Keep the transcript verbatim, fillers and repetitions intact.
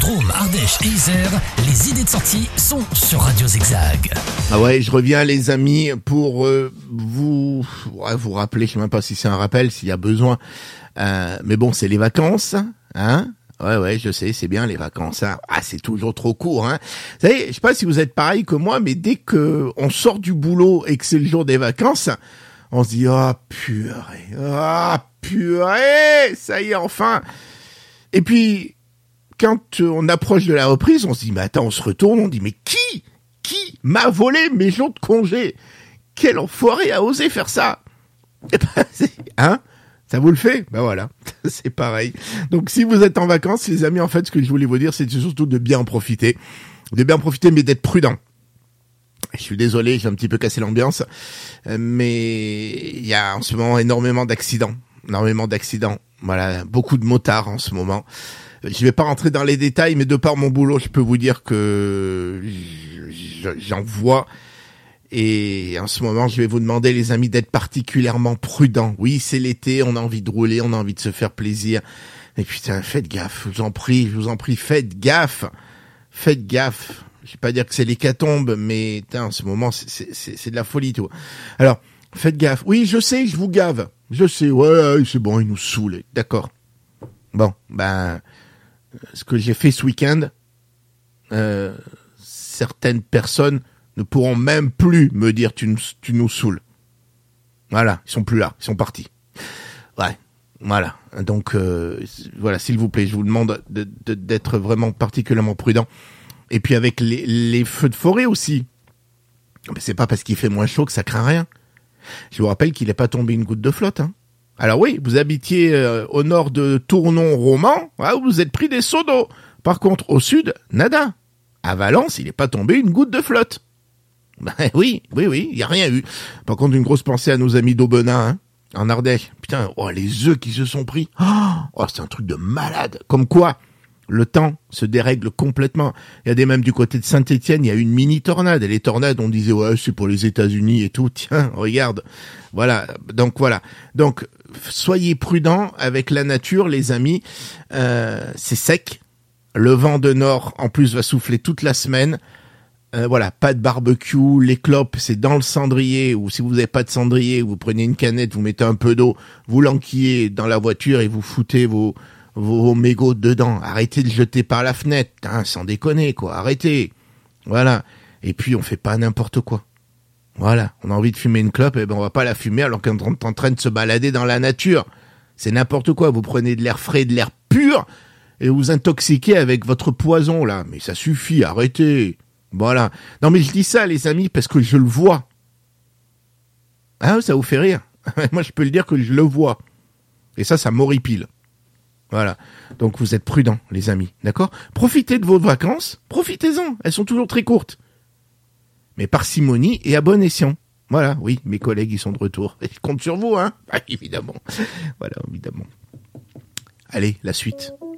Drôme, Ardèche et Isère, les idées de sortie sont sur Radio Zigzag. Ah ouais, je reviens les amis pour euh, vous ouais, vous rappeler, je sais même pas si c'est un rappel, s'il y a besoin. Euh, mais bon, c'est les vacances, hein. Ouais, ouais, je sais, c'est bien les vacances. Hein. Ah, c'est toujours trop court, hein. Vous savez, je sais pas si vous êtes pareil que moi, mais dès que on sort du boulot et que c'est le jour des vacances, on se dit ah oh, purée, ah oh, purée, ça y est enfin. Et puis quand on approche de la reprise, on se dit mais attends, on se retourne, on dit mais qui, qui m'a volé mes jours de congé? Quel enfoiré a osé faire ça? Et ben, c'est, hein? Ça vous le fait? Ben voilà, c'est pareil. Donc si vous êtes en vacances, les amis, en fait, ce que je voulais vous dire, c'est surtout de bien en profiter. De bien en profiter, mais d'être prudent. Je suis désolé, j'ai un petit peu cassé l'ambiance, mais il y a en ce moment énormément d'accidents. Énormément d'accidents. Voilà, beaucoup de motards en ce moment. Je vais pas rentrer dans les détails, mais de par mon boulot, je peux vous dire que j'en vois. Et en ce moment, je vais vous demander, les amis, d'être particulièrement prudents. Oui, c'est l'été, on a envie de rouler, on a envie de se faire plaisir. Mais putain, faites gaffe, je vous en prie, je vous en prie, faites gaffe. Faites gaffe. Je vais pas dire que c'est l'hécatombe, mais putain, en ce moment, c'est, c'est, c'est, c'est de la folie, tout. Alors, faites gaffe. Oui, je sais, je vous gave. Je sais, ouais, c'est bon, il nous saoule. D'accord. Bon, ben, ce que j'ai fait ce week-end, euh, certaines personnes ne pourront même plus me dire tu nous, tu nous saoules. Voilà, ils sont plus là, ils sont partis. Ouais, voilà. Donc euh, voilà, s'il vous plaît, je vous demande de, de, d'être vraiment particulièrement prudent. Et puis avec les, les feux de forêt aussi. Mais c'est pas parce qu'il fait moins chaud que ça craint rien. Je vous rappelle qu'il n'est pas tombé une goutte de flotte. Hein. Alors oui, vous habitiez euh, au nord de Tournon-Roman, hein, vous êtes pris des seaux d'eau. Par contre, au sud, nada. À Valence, il n'est pas tombé une goutte de flotte. Ben oui, oui, oui, il n'y a rien eu. Par contre, une grosse pensée à nos amis d'Aubenas, hein, en Ardèche. Putain, oh, les œufs qui se sont pris. Oh, c'est un truc de malade. Comme quoi, le temps se dérègle complètement. Il y a des même du côté de Saint-Étienne, il y a une mini tornade. Et les tornades, on disait, ouais, c'est pour les États-Unis et tout. Tiens, regarde. Voilà. Donc, voilà. Donc, soyez prudents avec la nature, les amis. Euh, c'est sec. Le vent de nord, en plus, va souffler toute la semaine. Euh, voilà, pas de barbecue, les clopes, c'est dans le cendrier, ou si vous n'avez pas de cendrier, vous prenez une canette, vous mettez un peu d'eau, vous l'enquillez dans la voiture et vous foutez vos, vos mégots dedans. Arrêtez de jeter par la fenêtre, hein, sans déconner, quoi, arrêtez. Voilà. Et puis, on fait pas n'importe quoi. Voilà. On a envie de fumer une clope, et ben, on va pas la fumer alors qu'on est en train de se balader dans la nature. C'est n'importe quoi. Vous prenez de l'air frais, de l'air pur, et vous intoxiquez avec votre poison, là. Mais ça suffit, arrêtez. Voilà. Non mais je dis ça les amis parce que je le vois. Ah ça vous fait rire. Moi je peux le dire que je le vois. Et ça, ça m'horripile. Voilà. Donc vous êtes prudents les amis, d'accord ? Profitez de vos vacances, profitez-en. Elles sont toujours très courtes. Mais parcimonie et à bon escient. Voilà, oui, mes collègues ils sont de retour. Je compte sur vous, hein ? Ah, évidemment. Voilà, évidemment. Allez, la suite.